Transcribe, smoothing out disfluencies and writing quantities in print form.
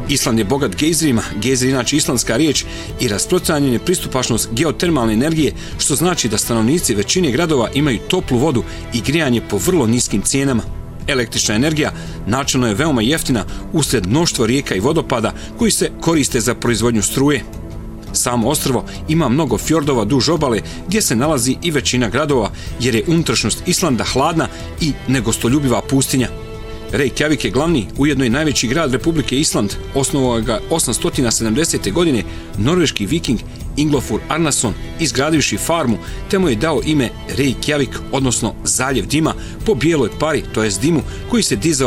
Island je bogat gejzerima, gejzer je inače islandska riječ, i rasprostranjen je pristupačnost geotermalne energije, što znači da stanovnici većine gradova imaju toplu vodu i grijanje po vrlo niskim cijenama. Električna energija načelno je veoma jeftina usred mnoštva rijeka i vodopada koji se koriste za proizvodnju struje. Samo ostrvo ima mnogo fjordova duž obale gdje se nalazi i većina gradova, jer je unutrašnjost Islanda hladna i negostoljubiva pustinja. Reykjavik je glavni, ujedno i najveći grad Republike Island. Osnovao ga 870. godine norveški viking Ingolfur Arnason, izgradivši farmu, te mu je dao ime Reykjavik, odnosno zaljev dima, po bijeloj pari, to jest dimu koji se dizao